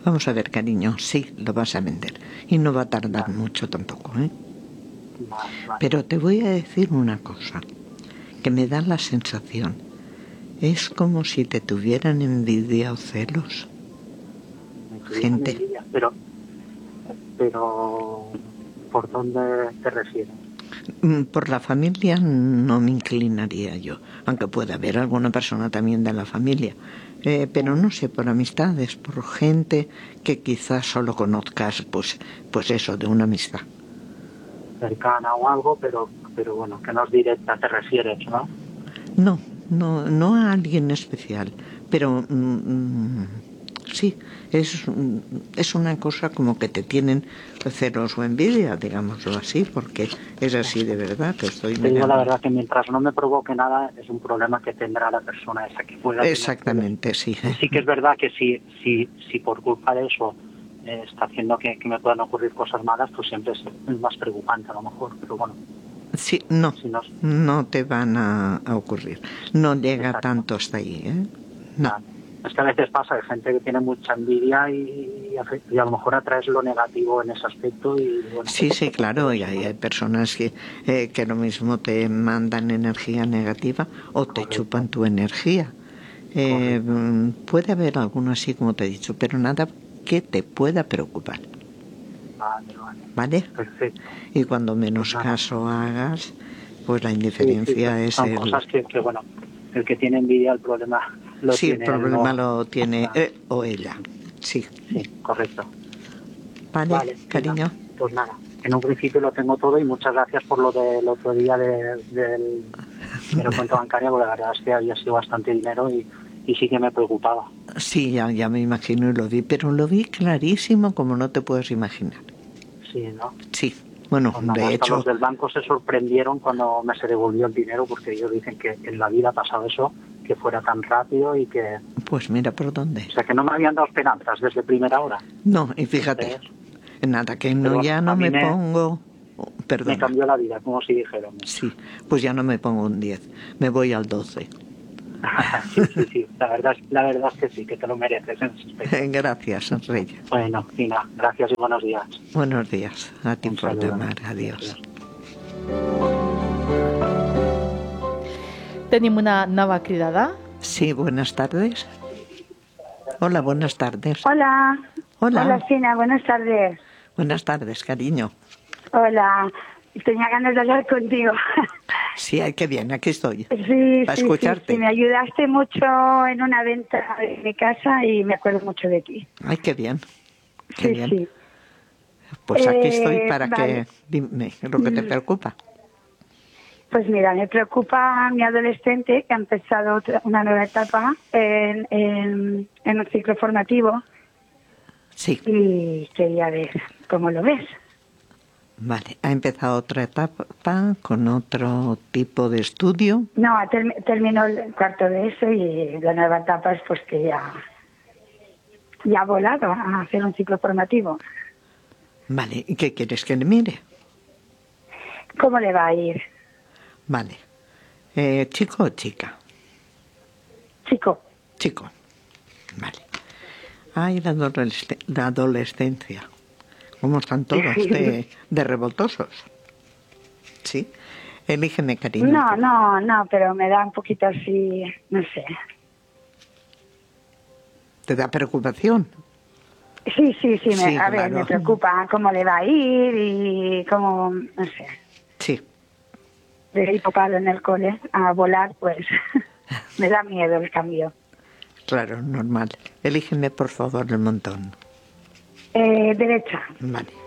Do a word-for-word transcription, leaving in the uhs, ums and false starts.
Vamos a ver, cariño, sí, lo vas a vender. Y no va a tardar vale. mucho tampoco, ¿eh? Vale, vale. Pero te voy a decir una cosa, que me da la sensación. Es como si te tuvieran envidia o celos. Me tuvieran Gente. envidia, pero, pero, ¿por dónde te refieres? Por la familia no me inclinaría yo, aunque pueda haber alguna persona también de la familia. Eh, pero no sé, por amistades, por gente que quizás solo conozcas, pues, pues eso, de una amistad. Cercana o algo, pero, pero bueno, que no es directa, te refieres, ¿no? No, no, no a alguien especial, pero mmm, sí, es, es una cosa como que te tienen celos o envidia, digámoslo así, porque es así de verdad, que estoy mirando. Te digo la verdad que mientras no me provoque nada, es un problema que tendrá la persona esa que pueda tener. Exactamente, sí. Sí que es verdad que si, si, si por culpa de eso eh, está haciendo que, que me puedan ocurrir cosas malas, pues siempre es más preocupante a lo mejor, pero bueno. Sí, no, si no, no te van a, a ocurrir. No llega exacto. tanto hasta ahí, ¿eh? No. Claro. Es que a veces pasa, hay gente que tiene mucha envidia y, y a lo mejor atraes lo negativo en ese aspecto. Y, bueno, sí, sí, claro, y hay, hay personas que, eh, que lo mismo te mandan energía negativa o te Correcto. chupan tu energía. Eh, puede haber alguno así, como te he dicho, pero nada que te pueda preocupar. Vale, vale. ¿Vale? Perfecto. Y cuando menos pues caso hagas, pues la indiferencia sí, sí, es son el... cosas que, que, bueno, el que tiene envidia, el problema lo sí, tiene el problema él, ¿no? lo tiene ah, él o ella. Sí. Sí, correcto. Vale, vale cariño. Venga, pues nada, en un principio lo tengo todo y muchas gracias por lo del otro día de, del, de la cuenta bancaria, porque la verdad es que había sido bastante dinero y, y sí que me preocupaba. Sí, ya, ya me imagino y lo vi, pero lo vi clarísimo como no te puedes imaginar. Sí, ¿no? Sí, bueno, Pues nada, de hasta hecho... los del banco se sorprendieron cuando me se devolvió el dinero, porque ellos dicen que en la vida ha pasado eso, que fuera tan rápido y que... Pues mira por dónde. O sea, que no me habían dado esperanzas desde primera hora. No, y fíjate, Entonces, nada, que no, bueno, ya no me, me pongo... Oh, perdona. Me cambió la vida, como si dijéramos. Sí, pues ya no me pongo un diez, me voy al doce. sí, sí, sí, la verdad, la verdad es que sí, que te lo mereces en ese aspecto. Gracias, Reyes. Bueno, Tina, gracias y buenos días. Buenos días, a ti Un por saludo. llamar, adiós. Tenim una nova cridada. Sí, buenas tardes. Hola, buenas tardes. Hola. Hola. Hola, Tina, buenas tardes. Buenas tardes, cariño. Hola. Tenía ganas de hablar contigo. Sí, ay, qué bien, aquí estoy. Sí, Para sí, escucharte. sí, sí, me ayudaste mucho en una venta de mi casa y me acuerdo mucho de ti. Ay, qué bien. Qué sí, bien. sí. Pues aquí eh, estoy para vale. que dime lo que te preocupa. Pues mira, me preocupa mi adolescente que ha empezado otra, una nueva etapa en, en, en un ciclo formativo. Sí. Y quería ver cómo lo ves. Vale, ¿ha empezado otra etapa con otro tipo de estudio? No, term terminó el cuarto de eso y la nueva etapa es pues que ya, ya ha volado a hacer un ciclo formativo. Vale, ¿y qué quieres que le mire? ¿Cómo le va a ir? Vale, eh, ¿chico o chica? Chico. Chico, vale. Ay, la, adolesc la adolescencia. ¿Cómo están todos de, de revoltosos? ¿Sí? Elígeme, cariño. No, no, no, pero me da un poquito así, no sé. ¿Te da preocupación? Sí, sí, sí, me, sí a claro. ver, me preocupa cómo le va a ir y cómo, no sé. Sí. De ir tocado en el cole a volar, pues me da miedo el cambio. Claro, normal. Elígeme, por favor, el montón. Eh, derecha. Vale.